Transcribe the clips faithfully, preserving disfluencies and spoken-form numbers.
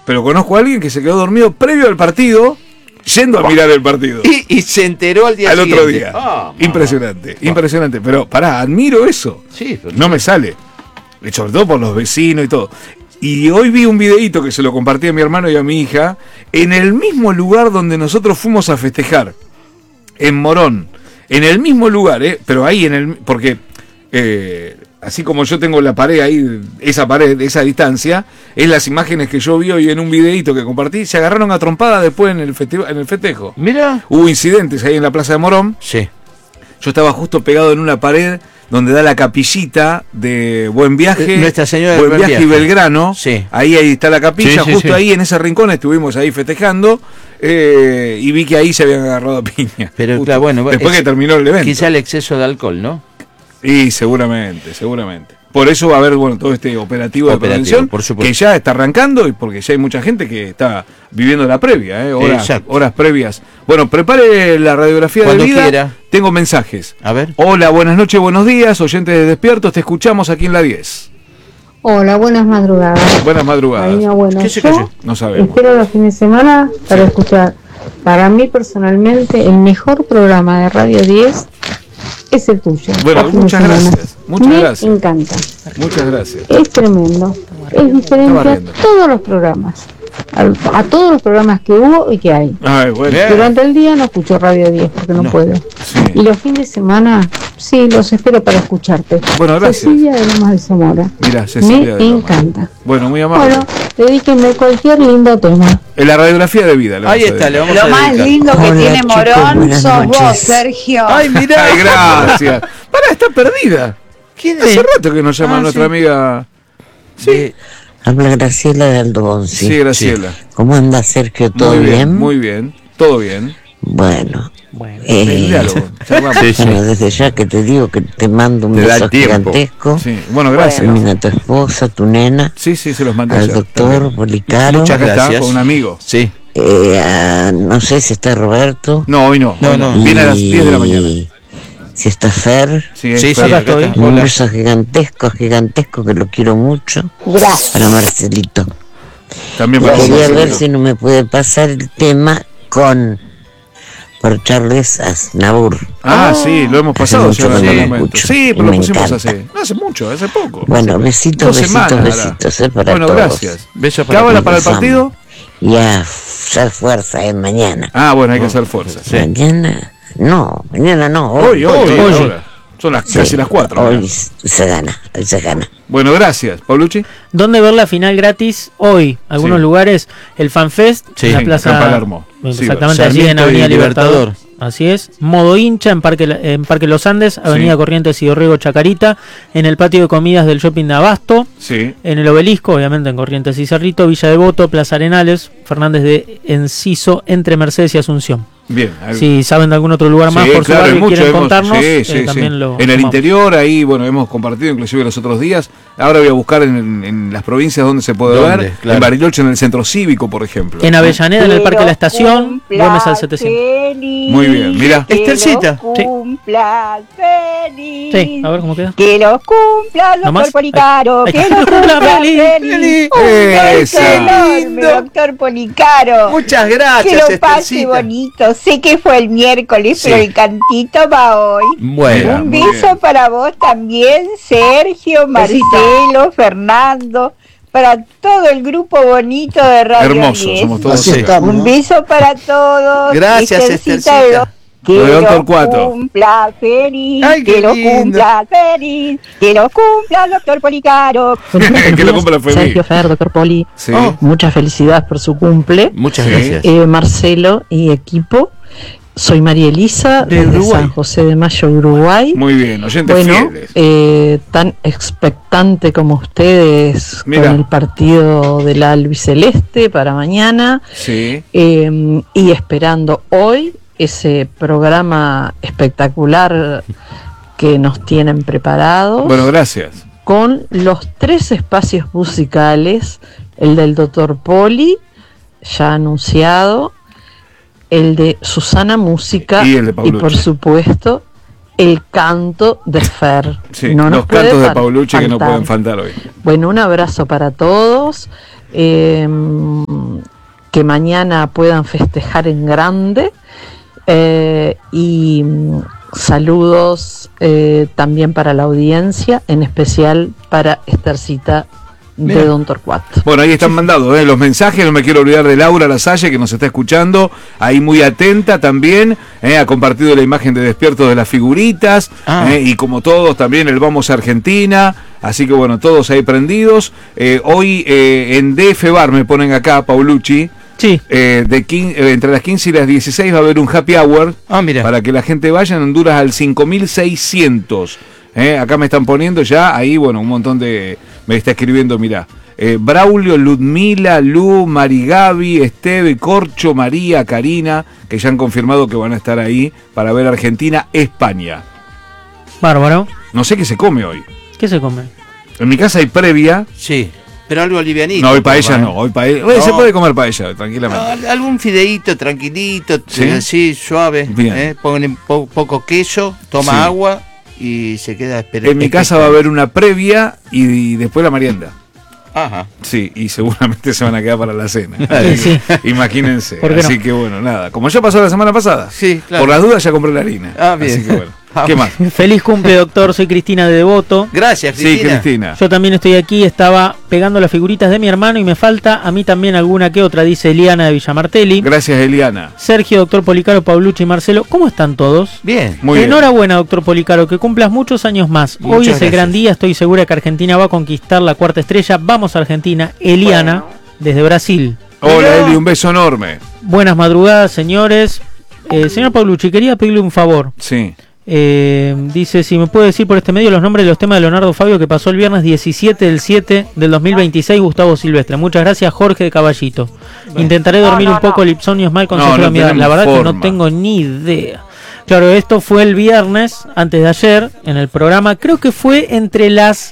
pero conozco a alguien que se quedó dormido previo al partido, yendo a mirar el partido. Y, y se enteró al día al siguiente. otro día. Oh, impresionante, oh. impresionante. Pero pará, admiro eso. Sí, pero no me sale. Sobre todo por los vecinos y todo. Y hoy vi un videíto que se lo compartí a mi hermano y a mi hija, en el mismo lugar donde nosotros fuimos a festejar, en Morón. En el mismo lugar, ¿eh? Pero ahí en el... Porque... Eh, así como yo tengo la pared ahí, esa pared, esa distancia, es las imágenes que yo vi hoy en un videíto que compartí, se agarraron a trompada después en el, festi- en el festejo. Mira. Hubo incidentes ahí en la Plaza de Morón. Sí. Yo estaba justo pegado en una pared donde da la capillita de Buen Viaje, Nuestra Señora de Buen Buen Viaje, Viaje y Belgrano. Sí. Ahí, ahí está la capilla, sí, sí, justo sí. ahí en ese rincón estuvimos ahí festejando, eh, y vi que ahí se habían agarrado a piña. Pero justo, claro, bueno, después es, que terminó el evento. Quizá el exceso de alcohol, ¿no? Y seguramente, seguramente. Por eso va a haber, bueno, todo este operativo, operativo de prevención, por supuesto, que ya está arrancando, y porque ya hay mucha gente que está viviendo la previa, ¿eh? horas, horas previas. Bueno, prepare la radiografía Cuando de vida. Quiera. Tengo mensajes. A ver. Hola, buenas noches, buenos días, oyentes de Despiertos, te escuchamos aquí en la diez. Hola, buenas madrugadas. Buenas madrugadas. Ahí, bueno, ¿Qué se yo cayó? No sabemos. espero los fines de semana para Sí. escuchar. Para mí personalmente el mejor programa de Radio diez es el tuyo. Bueno, los fines muchas de semana. gracias. Muchas Me gracias. encanta. Muchas gracias. Es tremendo. Es diferente a barriendo. todos los programas. A, a todos los programas que hubo y que hay. Ay, bueno. Durante el día no escucho Radio diez porque no, No. puedo. Sí. Y los fines de semana, sí, los espero para escucharte. Bueno, gracias. Cecilia de Lomas de Zamora. Mira, Cecilia Me de Lomas. encanta. Bueno, muy amable. Bueno, dedíquenme cualquier lindo tema. En la radiografía de vida. le Ahí vamos a está, le dedicar. vamos Lo a más dedicar. lindo que Hola, tiene chicos, Morón buenas sos noches. vos, Sergio. Ay, mirá. Ay, gracias. Pará, está perdida. ¿Quién Hace es? rato que nos llama Ah, nuestra sí. amiga. Sí. Habla Graciela de Aldo Bonzi. Sí, Graciela. ¿Cómo anda, Sergio? ¿Todo Muy bien, bien? muy bien. Todo bien. Bueno. Bueno, El Eh, diálogo. Charlamos. Sí, sí. bueno, desde ya que te digo que te mando un Te da beso tiempo. gigantesco. Sí, bueno, gracias. Termina tu esposa, tu nena, Sí, sí, se los mandé al ayer. doctor También. Policaro. Muchas Acá está, gracias. con un amigo. Sí. Eh, a- no sé si está Roberto. No, hoy no. No, hoy no. Viene a las Y diez de la mañana. Si está Fer. Sí, Sí, sí, Fer, acá acá estoy. está. Un Hola. beso gigantesco, gigantesco, que lo quiero mucho. Gracias. Para Marcelito. También Y para quería Marcelo. ver si no me puede pasar el tema con por Charles Aznavour. Ah, sí, lo hemos Hace pasado mucho ya en que algún no lo momento. escucho, Sí, y pero lo me pusimos encanta. hace, no hace mucho, hace poco. Bueno, Hace besitos, dos besitos, semanas, besitos, eh, para Bueno, todos. gracias. Beso ¿Qué para habla ti. para el Los partido? Ya, ya fuerza es mañana. Ah, bueno, hay que hacer fuerza. Sí. Mañana, no, mañana no, Hoy, hoy. hoy, hoy, Hoy. ahora. Son las, Sí, casi las cuatro. Hoy mirá. se gana, hoy se gana. Bueno, gracias. Paulucci. ¿dónde ver la final gratis hoy? Algunos Sí. lugares, el FanFest, Sí, en la en plaza Palermo. exactamente Sí, allí en Sarmiento y Avenida Libertador. Libertador. Así es. Modo hincha en Parque en Parque Los Andes, Avenida Sí. Corrientes y Dorrego Chacarita, en el patio de comidas del Shopping de Abasto, Sí. en el Obelisco, obviamente en Corrientes y Cerrito, Villa Devoto, Plaza Arenales, Fernández de Enciso, entre Mercedes y Asunción. Bien. algo- Si saben de algún otro lugar más Sí, por su claro, hay barrio y mucho, quieren hemos- contarnos, sí, eh, sí, sí. también lo En el tomamos. interior, ahí, bueno, hemos compartido inclusive los otros días. Ahora voy a buscar en, en las provincias donde se puede ¿Dónde? ver. Claro. En Bariloche, en el Centro Cívico, por ejemplo. En Avellaneda, en el Parque de la Estación, Cumpla Gómez al setecientos. feliz, Muy bien, mira. que Estelcita. los Sí. cumpla feliz. Sí, a ver cómo queda. Que los cumpla, ¿No más? doctor Policaro. Ahí. Que Ahí. los cumpla Feliz, feliz. feliz. Un beso Esa. enorme, Lindo. doctor Policaro. Muchas Que gracias, lo pase Estelcita. bonito. Sé que fue el miércoles, Sí. pero el cantito va hoy. Bueno. Mira. Un muy beso bien. para vos también, Sergio, Marcelo, Fernando, para todo el grupo bonito de Radio Hermoso, diez. somos todos Así acá. Un beso para todos. Gracias, Estelcita de Estelcita. Que Lo de lo Doctor Cuatro. cumpla feliz, Ay, qué que lo lindo. cumpla feliz, que lo cumpla doctor Policaro. Que lo cumpla feliz. Sergio Fer, doctor Poli, Sí. Oh. muchas felicidades por su cumple. Muchas Sí. gracias. Eh, Marcelo y equipo. Soy María Elisa, De desde Uruguay. San José de Mayo, Uruguay. Muy bien, oyentes Bueno, fieles. eh, tan expectante como ustedes Mira. con el partido del albiceleste para mañana, Sí. eh, y esperando hoy ese programa espectacular que nos tienen preparado, Bueno, gracias. con los tres espacios musicales, el del doctor Poli, ya anunciado, el de Susana Música Y el de y Paulucci. por supuesto el canto de Fer. Sí, No nos los puede cantos de fal- Paulucci que no faltar. pueden faltar hoy. Bueno, un abrazo para todos. Eh, que mañana puedan festejar en grande. Eh, y mm, saludos eh, también para la audiencia, en especial para Estercita de Bien. Don Torcuato. Bueno, ahí están mandados ¿eh? los mensajes. No me quiero olvidar de Laura Lasalle, que nos está escuchando, ahí muy atenta también. ¿eh? Ha compartido la imagen de Despierto de las figuritas. Ah. ¿eh? Y como todos, también el Vamos a Argentina. Así que bueno, todos ahí prendidos. Eh, hoy eh, en D F Bar me ponen acá, Paulucci. Sí. Eh, de quin- eh, entre las quince y las dieciséis va a haber un happy hour. Ah, mira. Para que la gente vaya en Honduras al cinco mil seiscientos. ¿eh? Acá me están poniendo ya, ahí bueno, un montón de... Me está escribiendo, mirá. Eh, Braulio, Ludmila, Lu, Marigaby, Esteve, Corcho, María, Karina, que ya han confirmado que van a estar ahí para ver Argentina-España. Bárbaro. No sé qué se come hoy. ¿Qué se come? En mi casa hay previa. Sí, pero algo livianito. No, hoy paella papá, no. Hoy paella. Bueno, No. se puede comer paella, tranquilamente. No, algún fideíto tranquilito, ¿Sí? así, suave. Bien. ¿eh? Ponen po- poco queso, toma Sí. agua y se queda esperando. En mi casa va a haber una previa y, y después la merienda. Ajá. Sí, y seguramente se van a quedar para la cena. Sí, sí. Imagínense. ¿Por qué no? Así que bueno, nada. Como ya pasó la semana pasada. Sí, claro. Por las dudas ya compré la harina. Ah, bien. Así que bueno. ¿Qué más? Feliz cumple, doctor. Soy Cristina de Devoto. Gracias, Sí, Cristina. Cristina. Yo también estoy aquí, estaba pegando las figuritas de mi hermano y me falta a mí también alguna que otra, dice Eliana de Villamartelli. Gracias, Eliana. Sergio, doctor Policaro, Paulucci y Marcelo, ¿cómo están todos? Bien. Muy bien. Enhorabuena, doctor Policaro, que cumplas muchos años más. Muchas Hoy es el gracias. gran día, estoy segura que Argentina va a conquistar la cuarta estrella. Vamos a Argentina. Eliana, desde Brasil. Hola, Eli, un beso enorme. Buenas madrugadas, señores. Eh, señor Paulucci, quería pedirle un favor. Sí. Eh, dice, si me puede decir por este medio los nombres de los temas de Leonardo Fabio que pasó el viernes diecisiete del siete del dos mil veintiséis, Gustavo Silvestre. Muchas gracias, Jorge de Caballito. Intentaré dormir un poco, el insomnio es mal consejo No, no de mi edad. La tenemos verdad que forma. no tengo ni idea. Claro, esto fue el viernes, antes de ayer, en el programa. Creo que fue entre las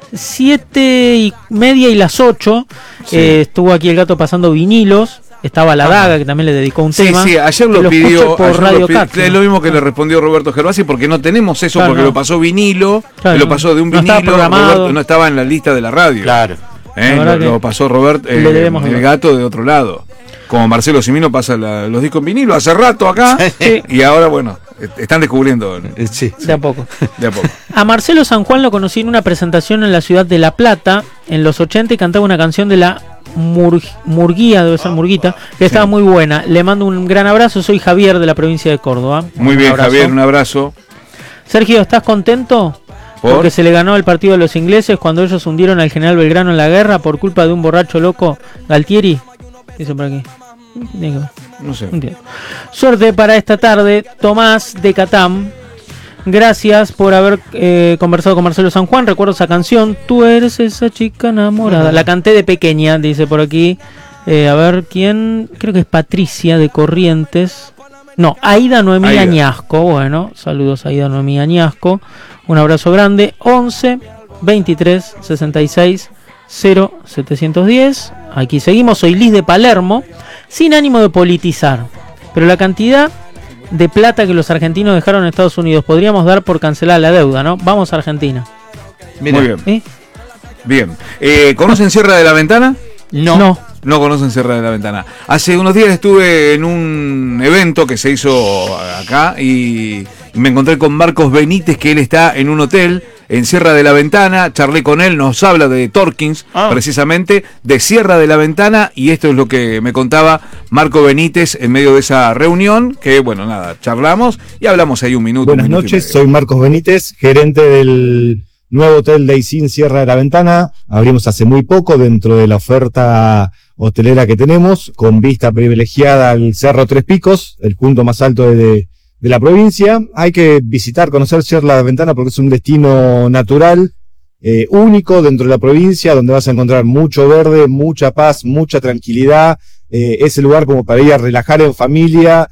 siete y media y las ocho. Sí. Eh, estuvo aquí el gato pasando vinilos. Estaba la Daga, que también le dedicó un Sí, tema. sí, ayer Que lo lo pidió. escuche por ayer lo Radio pi- Cápsula. es lo mismo que le respondió Roberto Gervasi, porque no tenemos eso, Claro, porque no. lo pasó vinilo, Claro, lo no. pasó de un No estaba vinilo. programado. Roberto no estaba en la lista de la radio. Claro. ¿eh? La Lo, verdad que lo pasó Robert, eh, le debemos el de- gato de otro lado. Como Marcelo Simino pasa la- los discos en vinilo hace rato acá. Sí. Y ahora, bueno, est- están descubriendo Eh, Sí. De a poco. de a poco. A Marcelo San Juan lo conocí en una presentación en la ciudad de La Plata en los ochenta y cantaba una canción de la Mur- Murguía, debe ser Murguita, que estaba muy buena. Le mando un gran abrazo, soy Javier de la provincia de Córdoba. Muy Un bien, abrazo. Javier, un abrazo. Sergio, ¿estás contento? ¿Por? Porque se le ganó el partido a los ingleses cuando ellos hundieron al general Belgrano en la guerra por culpa de un borracho loco, Galtieri. Dice por aquí. Tiene que ver. No sé. Entiendo. Suerte para esta tarde, Tomás de Catam. Gracias por haber eh, conversado con Marcelo San Juan. Recuerdo esa canción, Tú eres esa chica enamorada. La canté de pequeña, dice por aquí. Eh, a ver, ¿quién? Creo que es Patricia de Corrientes. No, Aida Noemí Aida. Añasco. Bueno, saludos a Aida Noemí Añasco. Un abrazo grande. once, veintitrés, sesenta y seis, cero, setecientos diez. Aquí seguimos. Soy Liz de Palermo. Sin ánimo de politizar. Pero la cantidad de plata que los argentinos dejaron en Estados Unidos podríamos dar por cancelar la deuda, ¿no? Vamos a Argentina. Mira. Muy bien. ¿Eh? Bien. Eh, ¿Conocen Sierra de la Ventana? No. No. No conocen Sierra de la Ventana. Hace unos días estuve en un evento que se hizo acá y me encontré con Marcos Benítez, que él está en un hotel en Sierra de la Ventana. Charlé con él, nos habla de Torkins, Ah. precisamente, de Sierra de la Ventana, y esto es lo que me contaba Marco Benítez en medio de esa reunión, que bueno, nada, charlamos y hablamos ahí un minuto. Buenas un minuto y noches, medio. soy Marcos Benítez, gerente del nuevo hotel Daisin Sierra de la Ventana. Abrimos hace muy poco dentro de la oferta hotelera que tenemos, con vista privilegiada al Cerro Tres Picos, el punto más alto de, de la provincia. Hay que visitar, conocer Sierra de la Ventana porque es un destino natural, eh, único dentro de la provincia, donde vas a encontrar mucho verde, mucha paz, mucha tranquilidad. Eh, es el lugar como para ir a relajar en familia,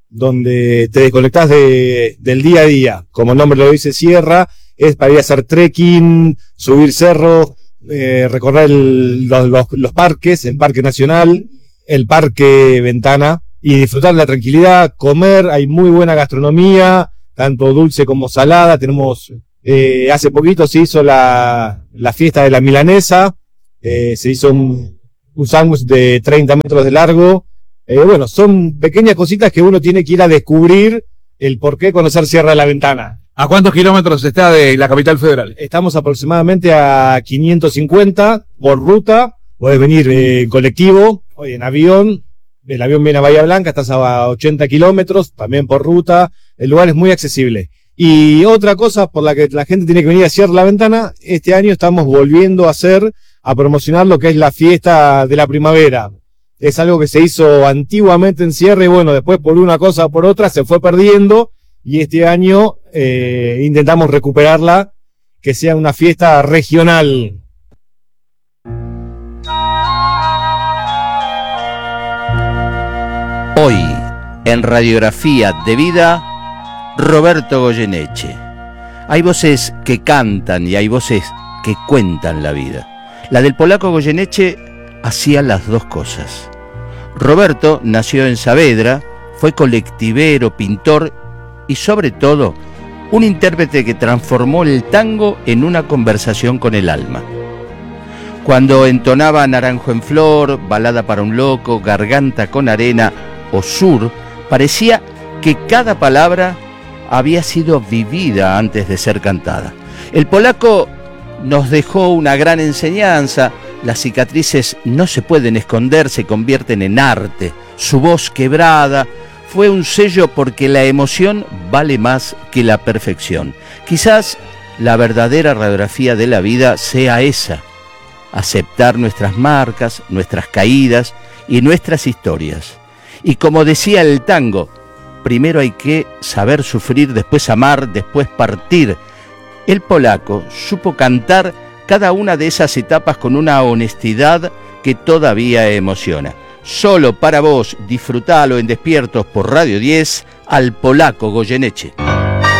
donde te desconectás de, del día a día. Como el nombre lo dice, Sierra, es para ir a hacer trekking, subir cerros, eh, recorrer el- los, los, los parques, el Parque Nacional, el Parque Ventana, y disfrutar de la tranquilidad, comer. Hay muy buena gastronomía, tanto dulce como salada. Tenemos, eh, hace poquito se hizo la, la fiesta de la milanesa, eh, se hizo un, un sándwich de treinta metros de largo. Eh, bueno, son pequeñas cositas que uno tiene que ir a descubrir el por qué conocer Sierra de la Ventana. ¿A cuántos kilómetros está de la capital federal? Estamos aproximadamente a quinientos cincuenta por ruta. Puedes venir en colectivo, o en avión. El avión viene a Bahía Blanca, estás a ochenta kilómetros, también por ruta. El lugar es muy accesible. Y otra cosa por la que la gente tiene que venir a Sierra de la Ventana, este año estamos volviendo a hacer, a promocionar lo que es la fiesta de la primavera. Es algo que se hizo antiguamente en Sierra y bueno, después por una cosa o por otra se fue perdiendo y este año eh, intentamos recuperarla, que sea una fiesta regional. Hoy, en Radiografía de Vida, Roberto Goyeneche. Hay voces que cantan y hay voces que cuentan la vida. La del polaco Goyeneche hacía las dos cosas. Roberto nació en Saavedra, fue colectivero, pintor y sobre todo un intérprete que transformó el tango en una conversación con el alma. Cuando entonaba Naranjo en Flor, Balada para un Loco, Garganta con Arena o Sur, parecía que cada palabra había sido vivida antes de ser cantada. El polaco nos dejó una gran enseñanza. Las cicatrices no se pueden esconder, se convierten en arte. Su voz quebrada fue un sello porque la emoción vale más que la perfección. Quizás la verdadera radiografía de la vida sea esa: aceptar nuestras marcas, nuestras caídas y nuestras historias. Y como decía el tango, primero hay que saber sufrir, después amar, después partir. El polaco supo cantar cada una de esas etapas con una honestidad que todavía emociona. Solo para vos, disfrutalo en Despiertos por Radio diez, al polaco Goyeneche.